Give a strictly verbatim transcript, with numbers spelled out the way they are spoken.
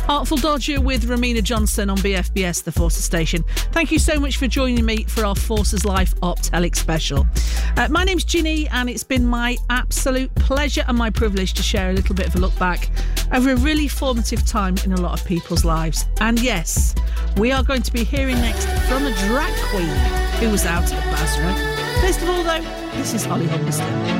Artful Dodger with Romina Johnson on B F B S, the Forces station. Thank you so much for joining me for our Forces Life Optelic special. Uh, my name's Ginny, and it's been my absolute pleasure and my privilege to share a little bit of a look back over a really formative time in a lot of people's lives. And yes, we are going to be hearing next from a drag queen who was out at Basra. First of all, though, this is Holly Humberstone.